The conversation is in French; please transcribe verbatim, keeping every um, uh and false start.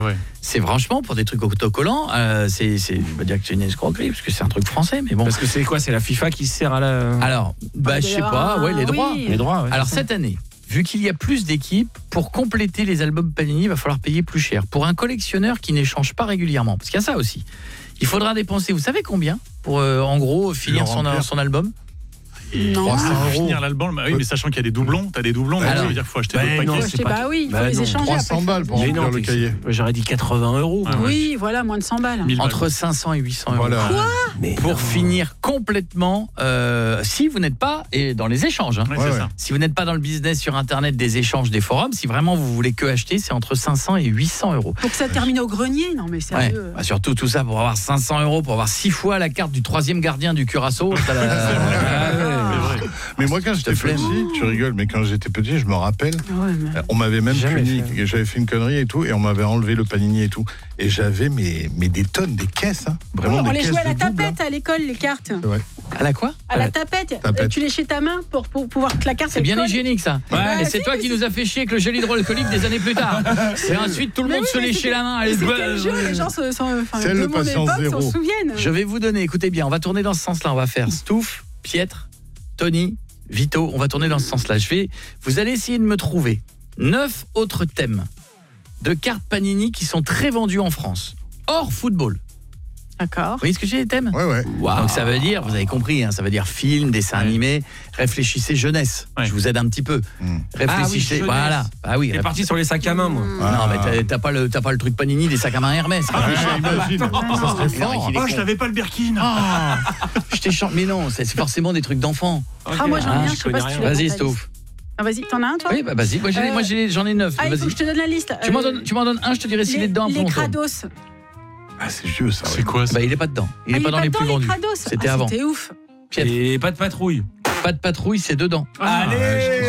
Ouais. C'est franchement pour des trucs autocollants, euh, c'est, c'est, je vais dire que c'est une escroquerie parce que c'est un truc français, mais bon. Parce que c'est quoi? C'est la FIFA qui se sert à la. Alors, bah je sais pas, ouais, les droits, oui. Les droits. Ouais, Alors c'est ça. cette année, vu qu'il y a plus d'équipes, pour compléter les albums Panini, il va falloir payer plus cher. Pour un collectionneur qui n'échange pas régulièrement, parce qu'il y a ça aussi. Il faudra dépenser, vous savez combien pour euh, en gros finir son, son album? Non. trois Ah, cents euros. Finir l'album, bah oui, mais sachant qu'il y a des doublons, t'as des doublons, Alors, ça veut dire qu'il faut acheter bah d'autres non, paquets. c'est Je sais pas pas, oui, il faut bah les non. échanger trois après. cents balles pour Mais remplir non, le t'es- cahier. J'aurais dit quatre-vingts euros. Ah, ouais. Oui, voilà, moins de cent balles. mille balles. Entre cinq cents et huit cents euros. Voilà. Mais Pour non. finir complètement, euh, si vous n'êtes pas et dans les échanges, hein, Ouais, Ouais, c'est ouais. ça. si vous n'êtes pas dans le business sur internet des échanges, des forums, si vraiment vous voulez que acheter, c'est entre cinq cents et huit cents euros. Pour que ça termine au grenier, non mais Ouais. sérieux. Bah, surtout tout ça pour avoir cinq cents euros, pour avoir six fois la carte du troisième gardien du Curaçao. Ça, la- Ah, C'est vrai. Mais moi, quand j'étais flemme. petit, tu rigoles, mais quand j'étais petit, je me rappelle, Ouais, mais... euh, on m'avait même Jamais puni, fait. j'avais fait une connerie et tout, et on m'avait enlevé le panini et tout. Et j'avais mais, mais des tonnes, des caisses, hein, vraiment on des les caisses jouait à la de double, tapette à l'école, les cartes. hein. Ouais. À la quoi À la tapette. tapette. Tu léchais ta main pour, pour pouvoir que la carte C'est elle bien colle. hygiénique ça. Ouais. Et c'est Si, toi mais qui c'est- nous a fait chier avec le gel hydroalcoolique des années plus tard. Et ensuite tout le Mais monde oui, se mais léchait c'était- la main. Allez, C'était bah, quel jeu, les gens se, sont, enfin, C'est de le mon patience époque zéro. s'en souviennent. Je vais vous donner, écoutez bien, on va tourner dans ce sens-là. On va faire Stouff, Pietre, Tony, Vito. On va tourner dans ce sens-là. Je vais, vous allez essayer de me trouver neuf autres thèmes de cartes Panini qui sont très vendus en France, hors football. D'accord. Vous voyez ce que j'ai les thèmes? Ouais, ouais. Donc ça veut dire, vous avez compris, hein, ça veut dire film, dessin Ouais. animé, réfléchissez jeunesse. Ouais. Je vous aide un petit peu. Mm. Réfléchissez, jeunesse. voilà. Ah oui. T'es réfléchissez. parti sur les sacs à main, moi. Non, mais t'as- t'as pas le t'as pas le truc Panini des sacs à main Hermès. Réfléchis un peu. Imagine, ça serait fort. Il est Oh, con. je t'avais pas le Birkin. Ah, je t'ai chanté. Mais non, c'est c'est forcément des trucs d'enfants. Ah, moi j'en ai Ah, un, je je sais connais pas si tu rien. l'as Vas-y, compté. Stouff. Ah, vas-y, t'en as un toi? Oui, bah vas-y. Moi, j'ai- Euh, moi, j'ai- j'en ai neuf. Ah, il faut Vas-y. que je te donne la liste. Tu m'en Euh, donnes, tu m'en donnes un, je te dirai s'il est les, dedans un peu les longtemps. Krados. Ah, c'est vieux, ça. C'est ouais. quoi ça? Bah, il est pas dedans. Il Ah, est pas dans les dedans, plus vendus. Krados. C'était Ah, avant. C'était ouf. Pietre. Et pas de patrouille. Pas de patrouille, c'est dedans. Allez.